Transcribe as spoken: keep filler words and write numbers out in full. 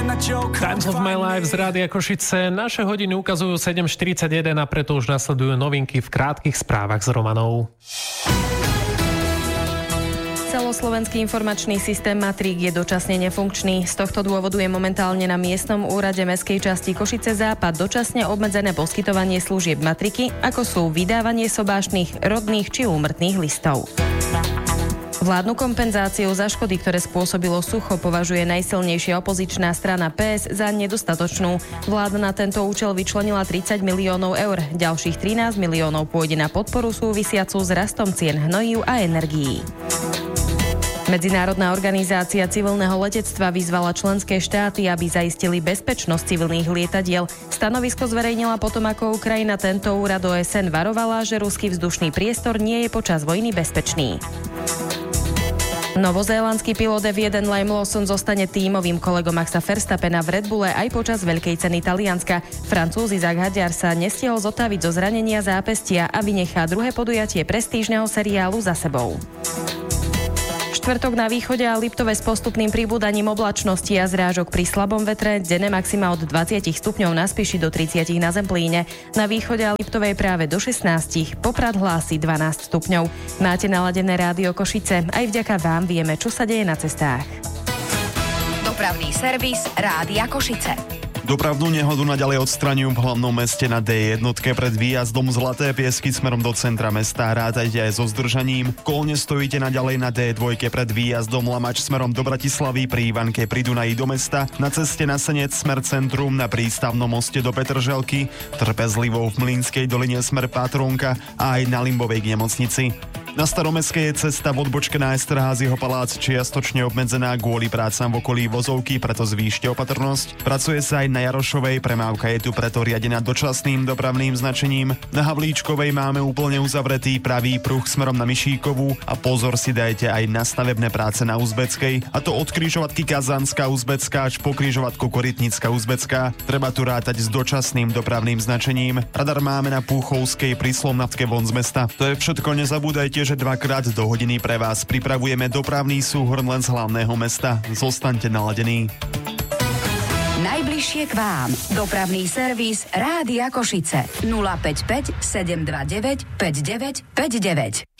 Times of my life z Rádia Košice. Naše hodiny ukazujú sedem štyridsaťjeden a preto už nasledujú novinky v krátkych správach s Romanou. Celoslovenský informačný systém Matrík je dočasne nefunkčný. Z tohto dôvodu je momentálne na miestnom úrade mestskej časti Košice Západ dočasne obmedzené poskytovanie služieb matriky, ako sú vydávanie sobášnych, rodných či úmrtných listov. Vládnu kompenzáciu za škody, ktoré spôsobilo sucho, považuje najsilnejšia opozičná strana pé es za nedostatočnú. Vláda na tento účel vyčlenila tridsať miliónov eur. Ďalších trinásť miliónov pôjde na podporu súvisiacu s rastom cien hnojív a energií. Medzinárodná organizácia civilného letectva vyzvala členské štáty, aby zaistili bezpečnosť civilných lietadiel. Stanovisko zverejnila potom, ako Ukrajina tento úrad ó es en varovala, že ruský vzdušný priestor nie je počas vojny bezpečný. Novozélandský pilot ef jeden Liam Lawson zostane tímovým kolegom Maxa Verstappena v Red Bulle aj počas Veľkej ceny Talianska. Francúz Isaac Hadjar sa nestihol zotaviť zo zranenia zápestia a vynechá druhé podujatie prestížneho seriálu za sebou. Štvrtok na východe a Liptove s postupným pribúdaním oblačnosti a zrážok pri slabom vetre, denné maxima od dvadsať stupňov na Spiši do tridsať na Zemplíne. Na východe a Liptovej práve do šestnásť, Poprad hlási dvanásť stupňov. Máte naladené Rádio Košice, aj vďaka vám vieme, čo sa deje na cestách. Dopravný servis Rádia Košice. Dopravnú nehodu naďalej odstraňujú v hlavnom meste na dé jedna pred výjazdom Zlaté Piesky smerom do centra mesta. Rátajte aj so zdržaním. Kolne stojíte naďalej na dé dva pred výjazdom Lamač smerom do Bratislavy, pri Ivanke pri Dunaji do mesta, na ceste na Senec smer centrum, na prístavnom moste do Petržalky, trpezlivo v Mlynskej doline smer Patrónka a aj na Limbovej k nemocnici. Na Staromestskej je cesta v odbočke na Esterházieho palác čiastočne obmedzená kvôli prácam v okolí Vozovky, preto zvýšte opatrnosť. Pracuje sa aj na Jarošovej, premávka je tu preto riadená dočasným dopravným značením. Na Havlíčkovej máme úplne uzavretý pravý pruh smerom na Mišíkovú a pozor si dajte aj na stavebné práce na Uzbeckej, a to od križovatky Kazanská Uzbecká až po križovatku Korytnická Uzbecká. Treba tu rátať s dočasným dopravným značením. Radar máme na Púchovskej pri Slomnatke von z mesta. To je všetko, nezabúdajte, že dvakrát do hodiny pre vás pripravujeme dopravný súhrn len z hlavného mesta. Zostaňte naladení. Najbližšie k vám. Dopravný servis Rádia Košice. nula päť päť sedem dva deväť päť deväť päť deväť.